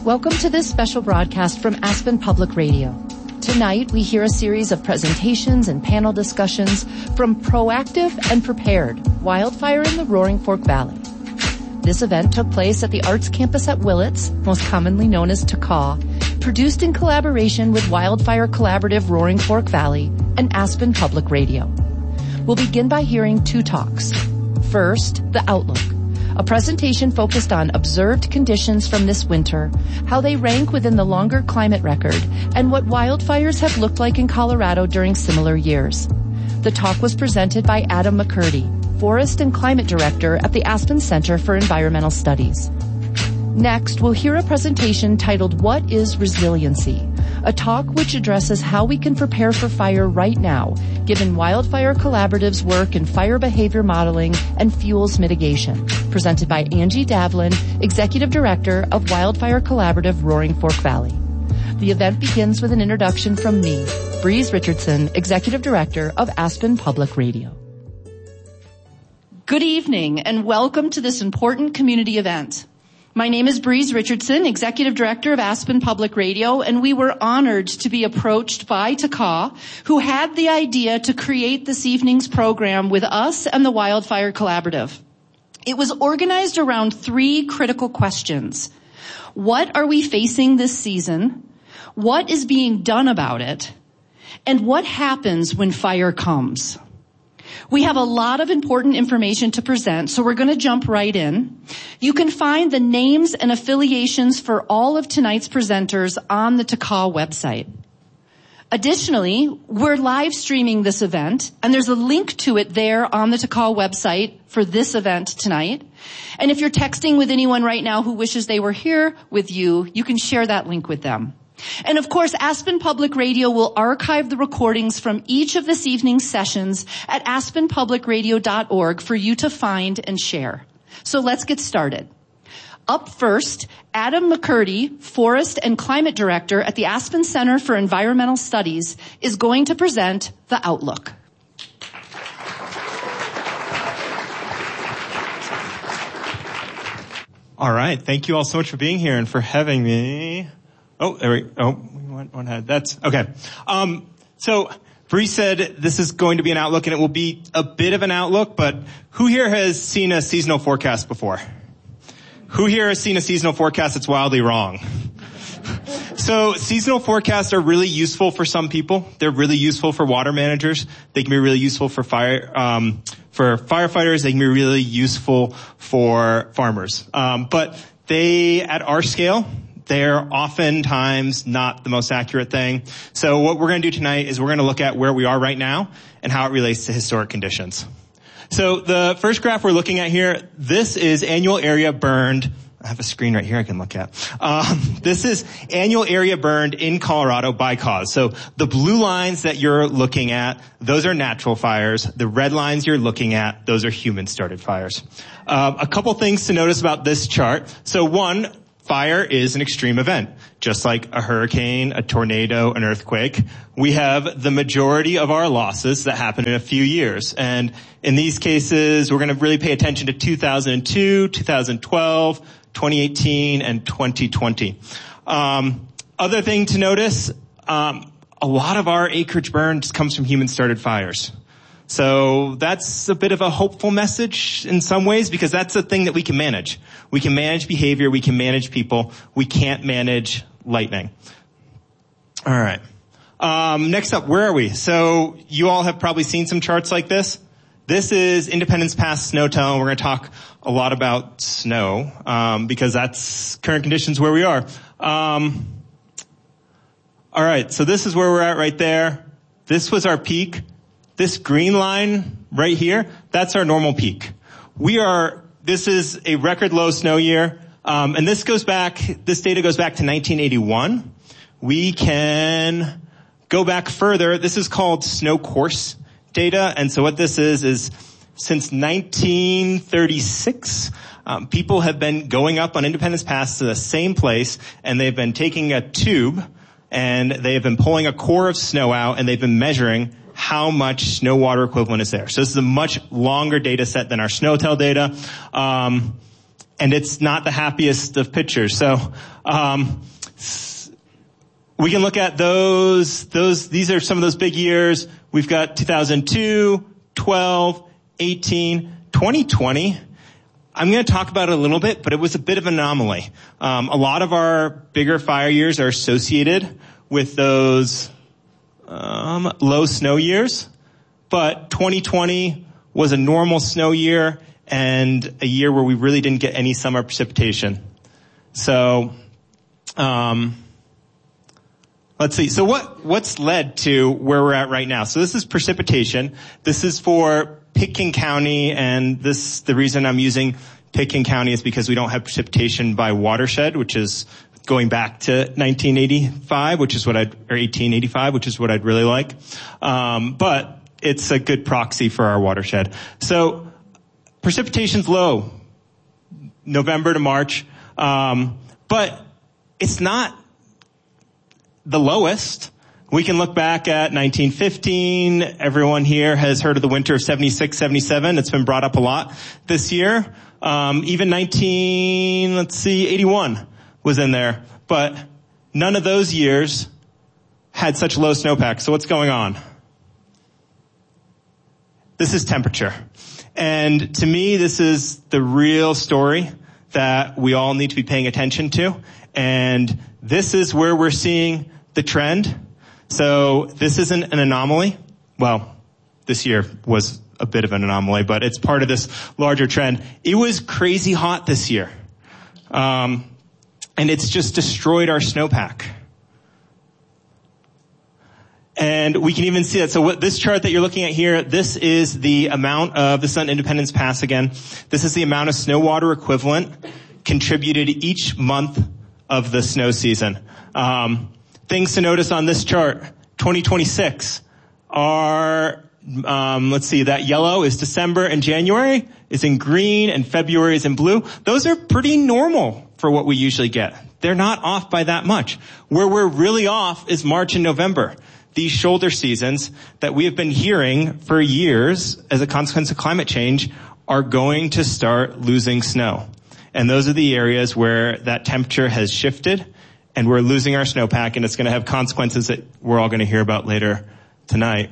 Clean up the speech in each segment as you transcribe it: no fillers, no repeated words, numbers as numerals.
Welcome to this special broadcast from Aspen Public Radio. Tonight, we hear a series of presentations and panel discussions from Proactive and Prepared, Wildfire in the Roaring Fork Valley. This event took place at the Arts Campus at Willits, most commonly known as TACAW, produced in collaboration with Wildfire Collaborative Roaring Fork Valley and Aspen Public Radio. We'll begin by hearing two talks. First, the Outlook, a presentation focused on observed conditions from this winter, how they rank within the longer climate record, and what wildfires have looked like in Colorado during similar years. The talk was presented by Adam McCurdy, Forest and Climate Director at the Aspen Center for Environmental Studies. Next, we'll hear a presentation titled What is Resiliency? A talk which addresses how we can prepare for fire right now, given Wildfire Collaborative's work in fire behavior modeling and fuels mitigation, presented by Angie Davlin, Executive Director of Wildfire Collaborative Roaring Fork Valley. The event begins with an introduction from me, Breeze Richardson, Executive Director of Aspen Public Radio. Good evening and welcome to this important community event. My name is Breeze Richardson, Executive Director of Aspen Public Radio, and we were honored to be approached by TACAW, who had the idea to create this evening's program with us and the Wildfire Collaborative. It was organized around three critical questions. What are we facing this season? What is being done about it? And what happens when fire comes? We have a lot of important information to present, so we're going to jump right in. You can find the names and affiliations for all of tonight's presenters on the TACAW website. Additionally, we're live streaming this event, and there's a link to it there on the TACAW website for this event tonight. And if you're texting with anyone right now who wishes they were here with you, you can share that link with them. And of course, Aspen Public Radio will archive the recordings from each of this evening's sessions at aspenpublicradio.org for you to find and share. So let's get started. Up first, Adam McCurdy, Forest and Climate Director at the Aspen Center for Environmental Studies, is going to present the Outlook. All right. Thank you all so much for being here and for having me. Oh, there we go. Oh, one head. That's okay. So Bree said this is going to be an outlook, and it will be a bit of an outlook, but who here has seen a seasonal forecast before? Who here has seen a seasonal forecast that's wildly wrong? So seasonal forecasts are really useful for some people. They're really useful for water managers. They can be really useful for firefighters. They can be really useful for farmers. But they, at our scale, they're oftentimes not the most accurate thing. So what we're going to do tonight is we're going to look at where we are right now and how it relates to historic conditions. So the first graph we're looking at here, this is annual area burned. I have a screen right here I can look at. This is annual area burned in Colorado by cause. So the blue lines that you're looking at, those are natural fires. The red lines you're looking at, those are human-started fires. A couple things to notice about this chart. So one, fire is an extreme event. Just like a hurricane, a tornado, an earthquake, we have the majority of our losses that happen in a few years. And in these cases, we're going to really pay attention to 2002, 2012, 2018, and 2020. Other thing to notice, a lot of our acreage burn just comes from human-started fires. So that's a bit of a hopeful message in some ways, because that's the thing that we can manage. We can manage behavior. We can manage people. We can't manage lightning. All right. Next up, where are we? So you all have probably seen some charts like this. This is Independence Pass Snow Town. We're going to talk a lot about snow, because that's current conditions where we are. All right. So this is where we're at right there. This was our peak. This green line right here, that's our normal peak. This is a record low snow year. And this data goes back to 1981. We can go back further. This is called snow course data. And so what this is since 1936, people have been going up on Independence Pass to the same place, and they've been taking a tube and they have been pulling a core of snow out, and they've been measuring how much snow water equivalent is there. So this is a much longer data set than our SNOWTEL data. and it's not the happiest of pictures. So, we can look at these are some of those big years. We've got 2002, 12, 18, 2020. I'm going to talk about it a little bit, but it was a bit of an anomaly. A lot of our bigger fire years are associated with those low snow years, but 2020 was a normal snow year and a year where we really didn't get any summer precipitation. So, let's see. So what's led to where we're at right now? So this is precipitation. This is for Pitkin County, and the reason I'm using Pitkin County is because we don't have precipitation by watershed, which is going back to 1885, which is what I'd really like. But it's a good proxy for our watershed. So precipitation's low, November to March, but it's not the lowest. We can look back at 1915. Everyone here has heard of the winter of 76, 77. It's been brought up a lot this year. Even 81 was in there. But none of those years had such low snowpack. So what's going on? This is temperature. And to me, this is the real story that we all need to be paying attention to. And this is where we're seeing the trend. So this isn't an anomaly. Well, this year was a bit of an anomaly, but it's part of this larger trend. It was crazy hot this year. And it's just destroyed our snowpack. And we can even see that. So this chart that you're looking at here, this is the amount of, this is on Independence Pass again. This is the amount of snow water equivalent contributed each month of the snow season. Things to notice on this chart, 2026 are, let's see, that yellow is December and January is in green and February is in blue. Those are pretty normal for what we usually get. They're not off by that much. Where we're really off is March and November. These shoulder seasons that we have been hearing for years as a consequence of climate change are going to start losing snow. And those are the areas where that temperature has shifted and we're losing our snowpack, and it's going to have consequences that we're all going to hear about later tonight.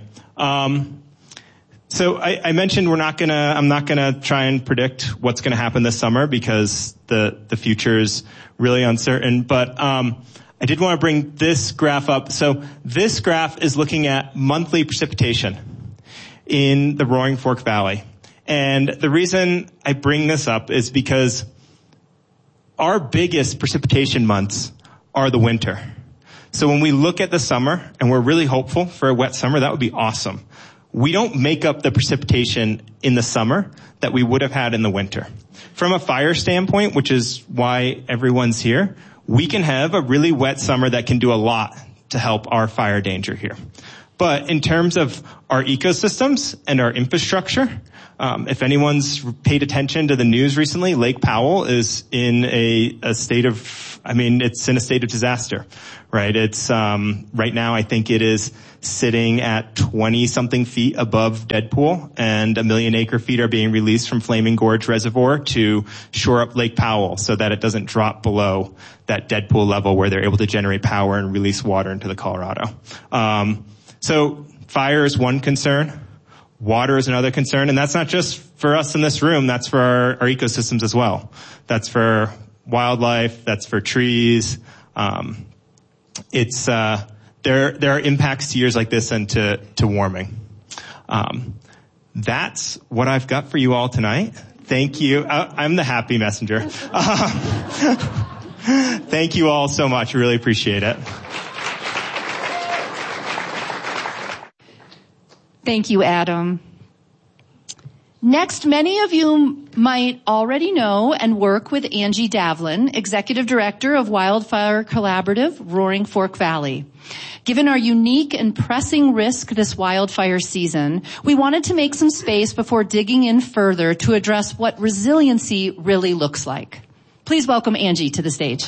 So I mentioned I'm not going to try and predict what's going to happen this summer because the future is really uncertain. But I did want to bring this graph up. So this graph is looking at monthly precipitation in the Roaring Fork Valley. And the reason I bring this up is because our biggest precipitation months are the winter. So when we look at the summer, and we're really hopeful for a wet summer, that would be awesome. We don't make up the precipitation in the summer that we would have had in the winter. From a fire standpoint, which is why everyone's here, we can have a really wet summer that can do a lot to help our fire danger here. But in terms of our ecosystems and our infrastructure, if anyone's paid attention to the news recently, Lake Powell is in a state of, it's in a state of disaster, right? It's, right now I think it is sitting at 20 something feet above Deadpool, and 1 million acre feet are being released from Flaming Gorge Reservoir to shore up Lake Powell so that it doesn't drop below that Deadpool level where they're able to generate power and release water into the Colorado. So fire is one concern. Water is another concern, and that's not just for us in this room. That's for our ecosystems as well. That's for wildlife. That's for trees. There are impacts to years like this and to warming. That's what I've got for you all tonight. Thank you. I'm the happy messenger. Thank you all so much. Really appreciate it. Thank you, Adam. Next, many of you might already know and work with Angie Davlin, Executive Director of Wildfire Collaborative, Roaring Fork Valley. Given our unique and pressing risk this wildfire season, we wanted to make some space before digging in further to address what resiliency really looks like. Please welcome Angie to the stage.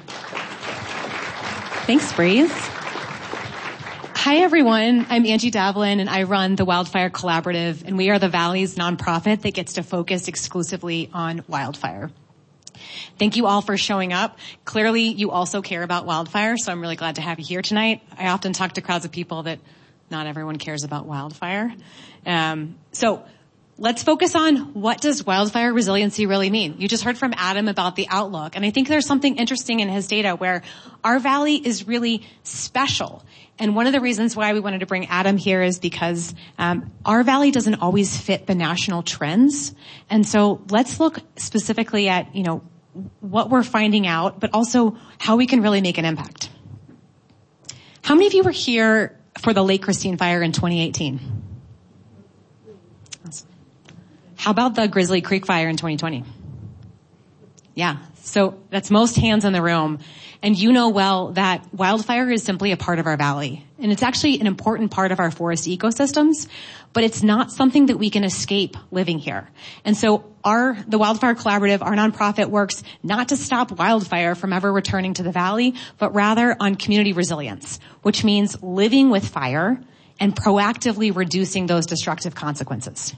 Thanks, Breeze. Hi, everyone. I'm Angie Davlin, and I run the Wildfire Collaborative, and we are the Valley's nonprofit that gets to focus exclusively on wildfire. Thank you all for showing up. Clearly, you also care about wildfire, so I'm really glad to have you here tonight. I often talk to crowds of people that not everyone cares about wildfire. So let's focus on what does wildfire resiliency really mean. You just heard from Adam about the outlook, and I think there's something interesting in his data where our valley is really special. And one of the reasons why we wanted to bring Adam here is because our valley doesn't always fit the national trends. And so let's look specifically at, what we're finding out, but also how we can really make an impact. How many of you were here for the Lake Christine fire in 2018? How about the Grizzly Creek fire in 2020? Yeah, so that's most hands in the room. And you know well that wildfire is simply a part of our valley. And it's actually an important part of our forest ecosystems, but it's not something that we can escape living here. And so the Wildfire Collaborative, our nonprofit, works not to stop wildfire from ever returning to the valley, but rather on community resilience, which means living with fire and proactively reducing those destructive consequences.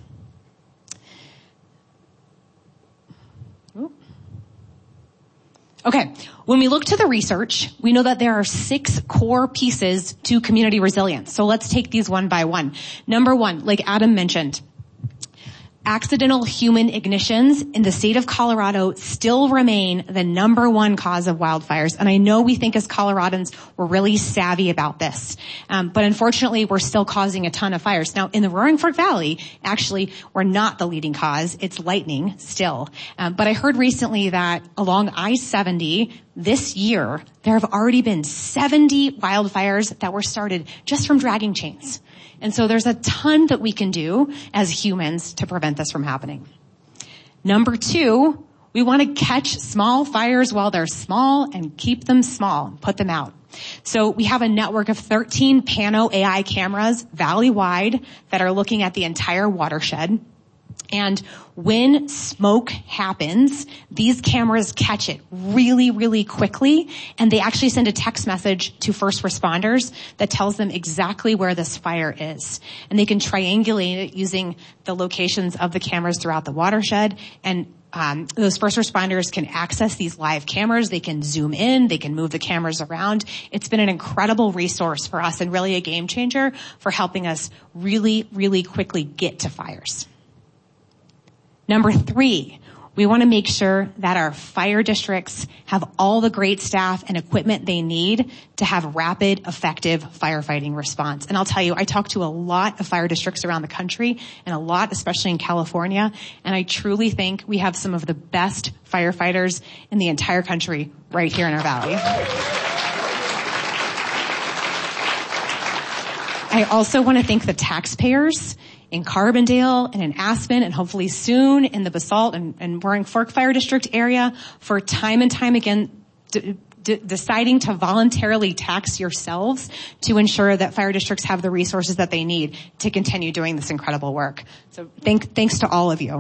Okay, when we look to the research, we know that there are 6 core pieces to community resilience. So let's take these one by one. Number 1, like Adam mentioned, accidental human ignitions in the state of Colorado still remain the number 1 cause of wildfires. And I know we think as Coloradans we're really savvy about this. But unfortunately we're still causing a ton of fires. Now in the Roaring Fork Valley, actually we're not the leading cause. It's lightning still. But I heard recently that along I-70 this year, there have already been 70 wildfires that were started just from dragging chains. And so there's a ton that we can do as humans to prevent this from happening. Number 2, we want to catch small fires while they're small and keep them small, put them out. So we have a network of 13 Pano AI cameras valley-wide that are looking at the entire watershed. And when smoke happens, these cameras catch it really, really quickly, and they actually send a text message to first responders that tells them exactly where this fire is. And they can triangulate it using the locations of the cameras throughout the watershed, and those first responders can access these live cameras. They can zoom in. They can move the cameras around. It's been an incredible resource for us and really a game changer for helping us really, really quickly get to fires. Number 3, we want to make sure that our fire districts have all the great staff and equipment they need to have rapid, effective firefighting response. And I'll tell you, I talk to a lot of fire districts around the country, and a lot, especially in California, and I truly think we have some of the best firefighters in the entire country right here in our valley. I also want to thank the taxpayers in Carbondale and in Aspen and hopefully soon in the Basalt and Roaring Fork Fire District area for time and time again deciding to voluntarily tax yourselves to ensure that fire districts have the resources that they need to continue doing this incredible work. So thanks to all of you.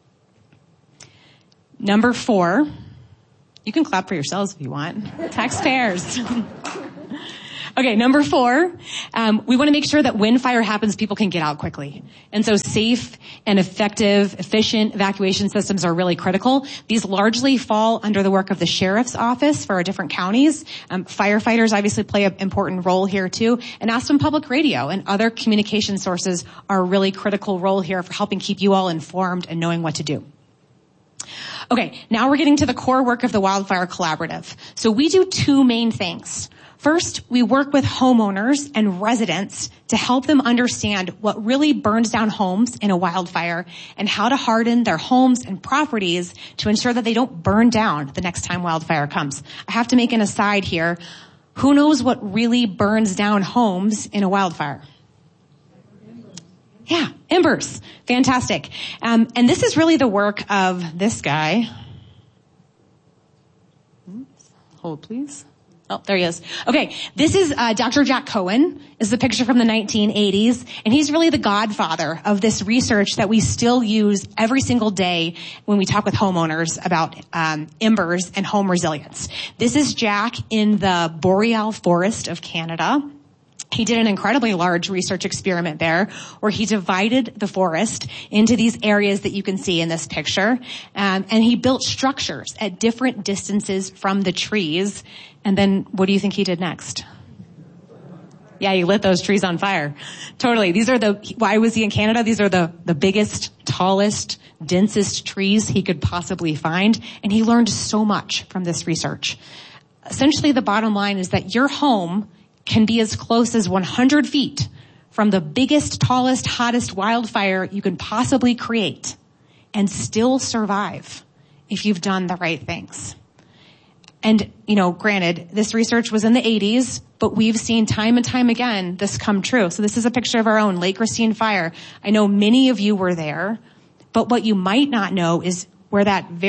Number 4, you can clap for yourselves if you want. Taxpayers. Okay, number 4, we want to make sure that when fire happens, people can get out quickly. And so safe and effective, efficient evacuation systems are really critical. These largely fall under the work of the sheriff's office for our different counties. Firefighters obviously play an important role here too. And Aspen Public Radio and other communication sources are a really critical role here for helping keep you all informed and knowing what to do. Okay, now we're getting to the core work of the Wildfire Collaborative. So we do 2 main things. First, we work with homeowners and residents to help them understand what really burns down homes in a wildfire and how to harden their homes and properties to ensure that they don't burn down the next time wildfire comes. I have to make an aside here. Who knows what really burns down homes in a wildfire? Yeah, embers. Fantastic. And this is really the work of this guy. Hold, please. Oh, there he is. Okay, this is Dr. Jack Cohen, is the picture from the 1980s, and he's really the godfather of this research that we still use every single day when we talk with homeowners about embers and home resilience. This is Jack in the boreal forest of Canada. He did an incredibly large research experiment there where he divided the forest into these areas that you can see in this picture. And he built structures at different distances from the trees. And then what do you think he did next? Yeah, he lit those trees on fire. Totally. Why was he in Canada? These are the biggest, tallest, densest trees he could possibly find. And he learned so much from this research. Essentially, the bottom line is that your home can be as close as 100 feet from the biggest, tallest, hottest wildfire you can possibly create and still survive if you've done the right things. And, granted, this research was in the 80s, but we've seen time and time again this come true. So this is a picture of our own Lake Racine fire. I know many of you were there, but what you might not know is where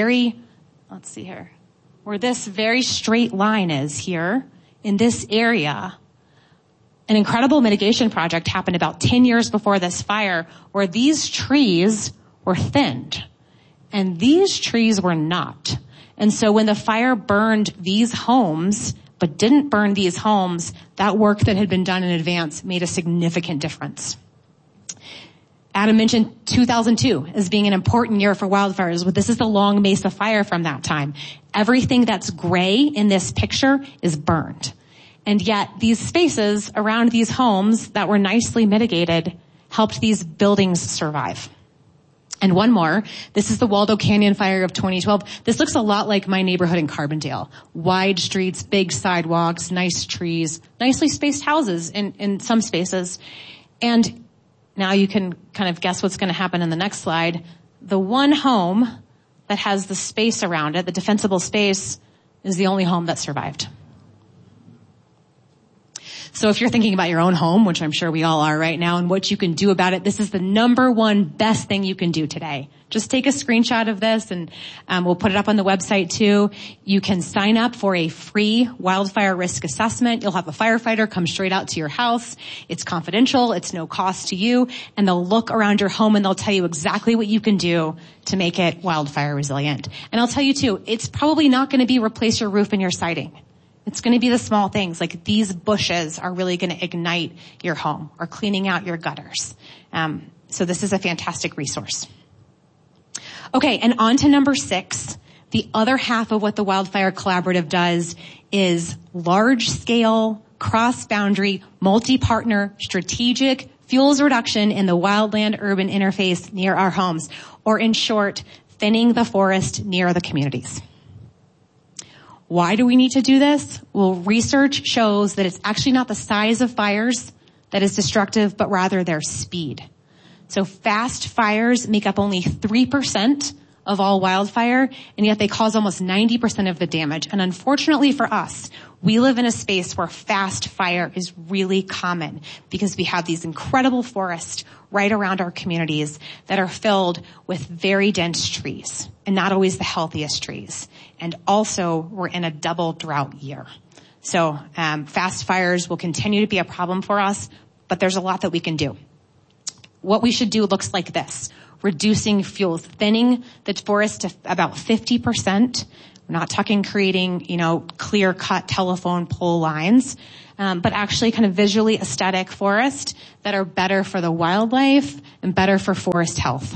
where this very straight line is here in this area. An incredible mitigation project happened about 10 years before this fire where these trees were thinned and these trees were not. And so when the fire burned these homes, but didn't burn these homes, that work that had been done in advance made a significant difference. Adam mentioned 2002 as being an important year for wildfires, but this is the Long Mesa fire from that time. Everything that's gray in this picture is burned. And yet these spaces around these homes that were nicely mitigated helped these buildings survive. And one more, this is the Waldo Canyon fire of 2012. This looks a lot like my neighborhood in Carbondale. Wide streets, big sidewalks, nice trees, nicely spaced houses in some spaces. And now you can kind of guess what's going to happen in the next slide. The one home that has the space around it, the defensible space, is the only home that survived. So if you're thinking about your own home, which I'm sure we all are right now, and what you can do about it, this is the number one best thing you can do today. Just take a screenshot of this and we'll put it up on the website too. You can sign up for a free wildfire risk assessment. You'll have a firefighter come straight out to your house. It's confidential. It's no cost to you. And they'll look around your home and they'll tell you exactly what you can do to make it wildfire resilient. And I'll tell you too, it's probably not going to be replace your roof and your siding. It's going to be the small things like these bushes are really going to ignite your home or cleaning out your gutters. So this is a fantastic resource. Okay, and on to number 6. The other half of what the Wildfire Collaborative does is large-scale, cross-boundary, multi-partner, strategic fuels reduction in the wildland-urban interface near our homes, or in short, thinning the forest near the communities. Why do we need to do this? Well, research shows that it's actually not the size of fires that is destructive, but rather their speed. So fast fires make up only 3% of all wildfire, and yet they cause almost 90% of the damage. And unfortunately for us, we live in a space where fast fire is really common because we have these incredible forests right around our communities that are filled with very dense trees and not always the healthiest trees. And also we're in a double drought year. So fast fires will continue to be a problem for us, but there's a lot that we can do. What we should do looks like this. Reducing fuels, thinning the forest to about 50%. We're not talking creating, clear-cut telephone pole lines, but actually kind of visually aesthetic forest that are better for the wildlife and better for forest health.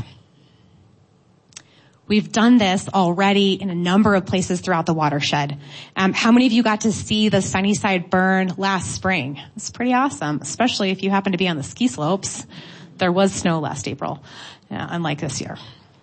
We've done this already in a number of places throughout the watershed. How many of you got to see the Sunnyside burn last spring? It's pretty awesome, especially if you happen to be on the ski slopes. There was snow last April, unlike this year.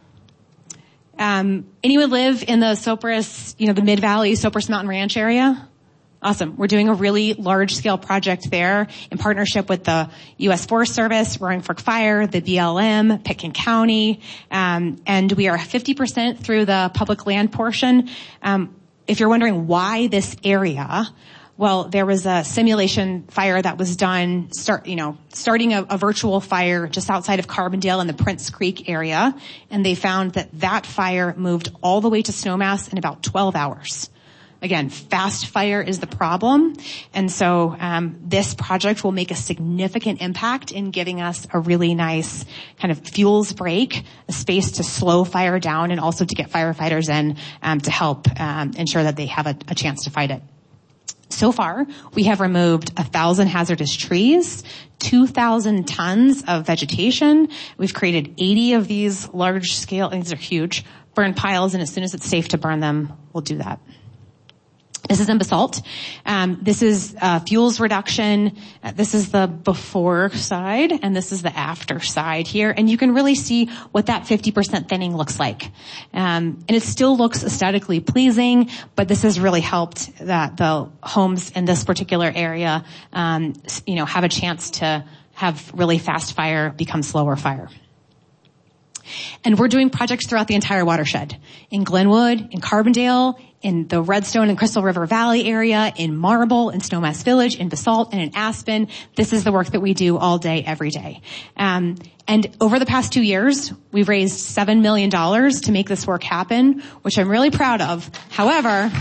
Anyone live in the Sopris, the Mid-Valley, Sopris Mountain Ranch area? Awesome. We're doing a really large-scale project there in partnership with the U.S. Forest Service, Roaring Fork Fire, the BLM, Pitkin County, and we are 50% through the public land portion. If you're wondering why this area, well, there was a simulation fire that was done, starting a virtual fire just outside of Carbondale in the Prince Creek area, and they found that fire moved all the way to Snowmass in about 12 hours. Again, fast fire is the problem, and so this project will make a significant impact in giving us a really nice kind of fuels break, a space to slow fire down, and also to get firefighters in to help ensure that they have a chance to fight it. So far, we have removed 1,000 hazardous trees, 2,000 tons of vegetation. We've created 80 of these large scale, these are huge, burn piles, and as soon as it's safe to burn them, we'll do that. This is in basalt. This is fuels reduction. This is the before side, and this is the after side here. And you can really see what that 50% thinning looks like. And it still looks aesthetically pleasing, but this has really helped that the homes in this particular area, have a chance to have really fast fire become slower fire. And we're doing projects throughout the entire watershed. In Glenwood, in Carbondale, in the Redstone and Crystal River Valley area, in Marble, in Snowmass Village, in Basalt, and in Aspen. This is the work that we do all day, every day. And over the past 2 years, we've raised $7 million to make this work happen, which I'm really proud of. However,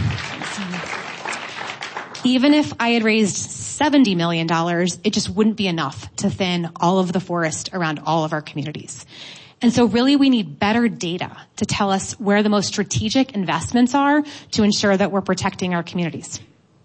even if I had raised $70 million, it just wouldn't be enough to thin all of the forest around all of our communities. And so really we need better data to tell us where the most strategic investments are to ensure that we're protecting our communities.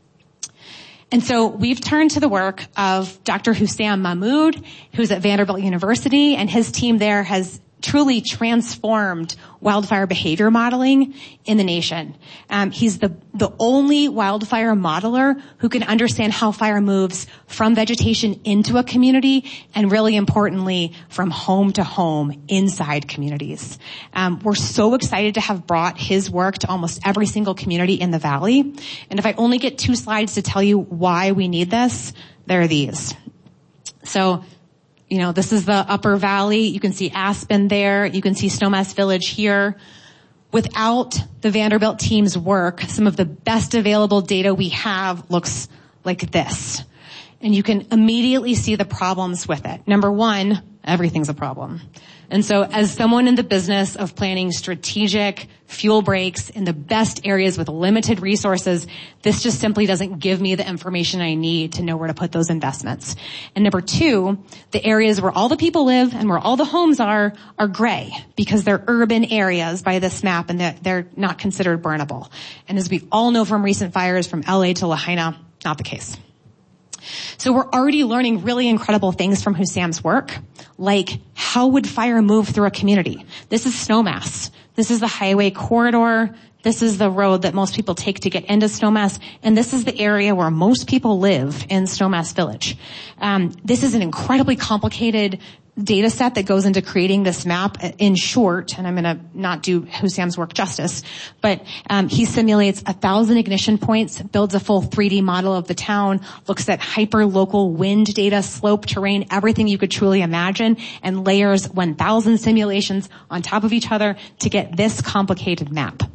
And so we've turned to the work of Dr. Hussam Mahmood, who's at Vanderbilt University, and his team there has truly transformed wildfire behavior modeling in the nation. He's the only wildfire modeler who can understand how fire moves from vegetation into a community and, really importantly, from home to home inside communities. We're so excited to have brought his work to almost every single community in the valley. And if I only get 2 slides to tell you why we need this, there are these. So, this is the upper valley. You can see Aspen there. You can see Snowmass Village here. Without the Vanderbilt team's work, some of the best available data we have looks like this. And you can immediately see the problems with it. Number one, everything's a problem. And so as someone in the business of planning strategic fuel breaks in the best areas with limited resources, this just simply doesn't give me the information I need to know where to put those investments. And number two, the areas where all the people live and where all the homes are gray because they're urban areas by this map and they're not considered burnable. And as we all know from recent fires from LA to Lahaina, not the case. So we're already learning really incredible things from Hussam's work, like how would fire move through a community? This is Snowmass. This is the highway corridor. This is the road that most people take to get into Snowmass. And this is the area where most people live in Snowmass Village. This is an incredibly complicated data set that goes into creating this map. In short, and I'm going to not do Hussam's work justice, but he simulates 1,000 ignition points, builds a full 3D model of the town, looks at hyper-local wind data, slope, terrain, everything you could truly imagine, and layers 1,000 simulations on top of each other to get this complicated map.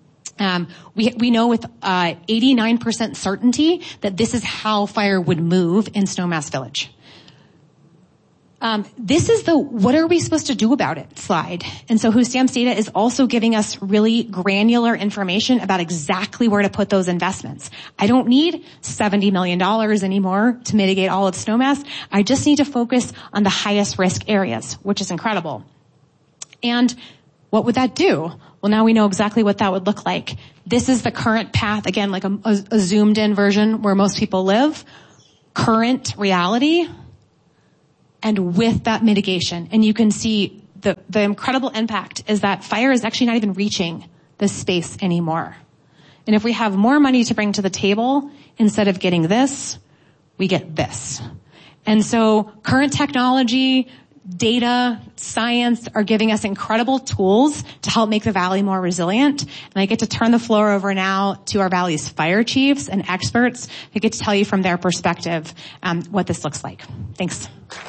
We know with 89% certainty that this is how fire would move in Snowmass Village. This is the what are we supposed to do about it slide. And so Hussam's data is also giving us really granular information about exactly where to put those investments. I don't need $70 million anymore to mitigate all of Snowmass. I just need to focus on the highest risk areas, which is incredible. And what would that do? Well, now we know exactly what that would look like. This is the current path, again, like a zoomed in version where most people live. Current reality. And with that mitigation, and you can see the incredible impact is that fire is actually not even reaching this space anymore. And if we have more money to bring to the table, instead of getting this, we get this. And so current technology, data, science are giving us incredible tools to help make the valley more resilient. And I get to turn the floor over now to our valley's fire chiefs and experts who get to tell you from their perspective what this looks like. Thanks.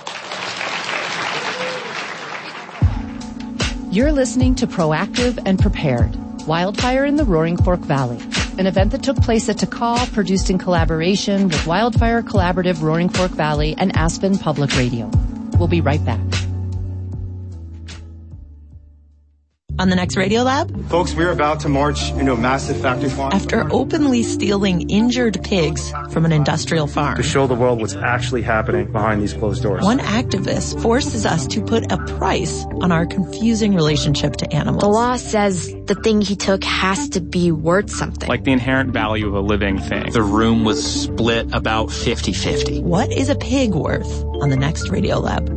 You're listening to Proactive and Prepared, Wildfire in the Roaring Fork Valley, an event that took place at TACAW, produced in collaboration with Wildfire Collaborative Roaring Fork Valley and Aspen Public Radio. We'll be right back. on the next Radio Lab? Folks, we're about to march into a massive factory farm. After openly stealing injured pigs from an industrial farm. To show the world what's actually happening behind these closed doors. One activist forces us to put a price on our confusing relationship to animals. The law says the thing he took has to be worth something. Like the inherent value of a living thing. The room was split about 50-50. What is a pig worth on the next Radio Lab?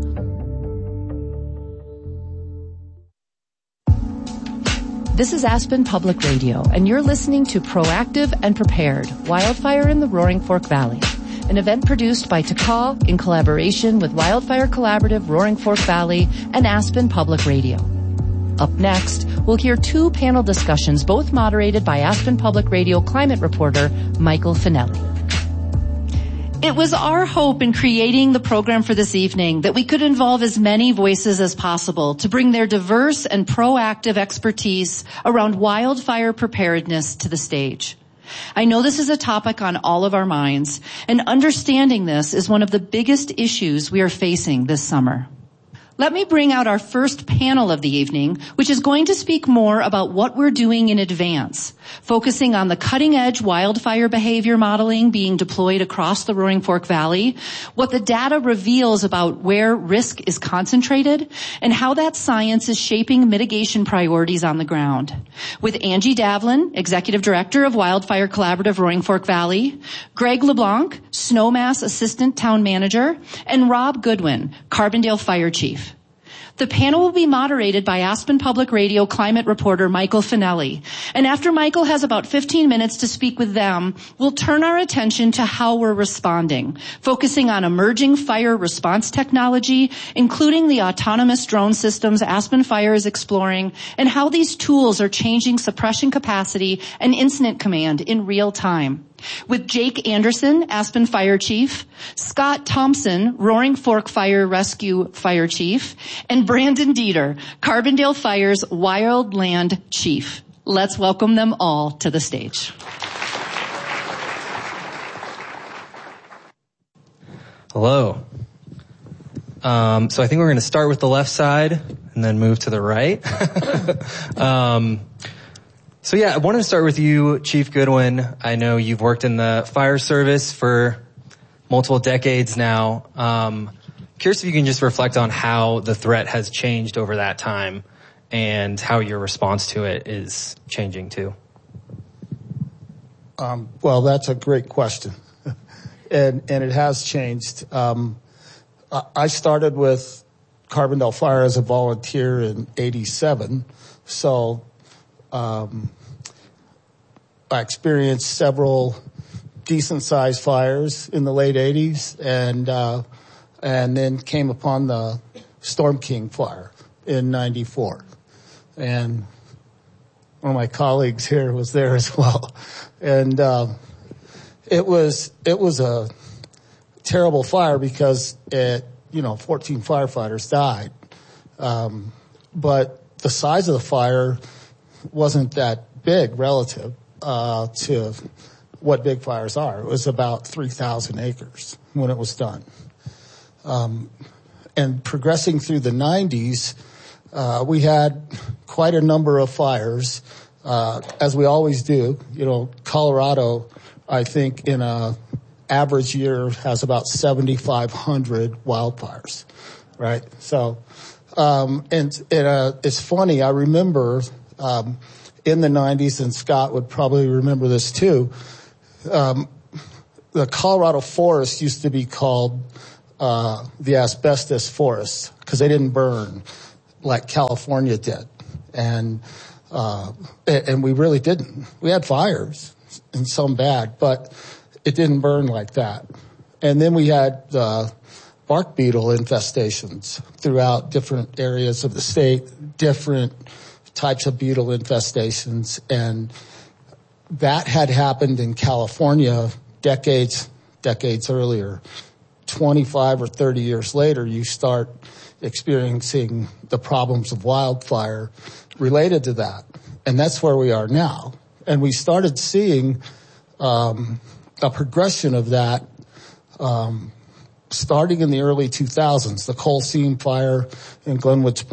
This is Aspen Public Radio, and you're listening to Proactive and Prepared, Wildfire in the Roaring Fork Valley, an event produced by TACAW in collaboration with Wildfire Collaborative Roaring Fork Valley and Aspen Public Radio. Up next, we'll hear two panel discussions, both moderated by Aspen Public Radio climate reporter Michael Finelli. It was our hope in creating the program for this evening that we could involve as many voices as possible to bring their diverse and proactive expertise around wildfire preparedness to the stage. I know this is a topic on all of our minds, and understanding this is one of the biggest issues we are facing this summer. Let me bring out our first panel of the evening, which is going to speak more about what we're doing in advance, focusing on the cutting-edge wildfire behavior modeling being deployed across the Roaring Fork Valley, what the data reveals about where risk is concentrated, and how that science is shaping mitigation priorities on the ground. With Angie Davlin, Executive Director of Wildfire Collaborative Roaring Fork Valley, Greg LeBlanc, Snowmass Assistant Town Manager, and Rob Goodwin, Carbondale Fire Chief. The panel will be moderated by Aspen Public Radio climate reporter Michael Finelli. And after Michael has about 15 minutes to speak with them, we'll turn our attention to how we're responding, focusing on emerging fire response technology, including the autonomous drone systems Aspen Fire is exploring, and how these tools are changing suppression capacity and incident command in real time. With Jake Anderson, Aspen Fire Chief, Scott Thompson, Roaring Fork Fire Rescue Fire Chief, and Brandon Dieter, Carbondale Fire's Wildland Chief. Let's welcome them all to the stage. Hello. So I think we're going to start with the left side and then move to the right. So yeah, I wanted to start with you, Chief Goodwin. I know you've worked in the fire service for multiple decades now. Curious if you can just reflect on how the threat has changed over that time and how your response to it is changing too. Well, that's a great question. and it has changed. I started with Carbondale Fire as a volunteer in '87, so I experienced several decent-sized fires in the late '80s, and then came upon the Storm King fire in '94. And one of my colleagues here was there as well. And it was a terrible fire because 14 firefighters died. But the size of the fire wasn't that big relative to what big fires are. It was about 3,000 acres when it was done. And progressing through the 90s, we had quite a number of fires, as we always do. Colorado, I think, in a average year has about 7,500 wildfires, right? So, it's funny. I remember in the 90s, and Scott would probably remember this too. The Colorado forest used to be called the asbestos forest because they didn't burn like California did, and we really didn't. We had fires and some bad, but it didn't burn like that. And then we had bark beetle infestations throughout different areas of the state, different types of beetle infestations, and that had happened in California decades earlier. 25 or 30 years later, you start experiencing the problems of wildfire related to that. And that's where we are now. And we started seeing a progression of that starting in the early 2000s. The coal seam fire in Glenwood Springs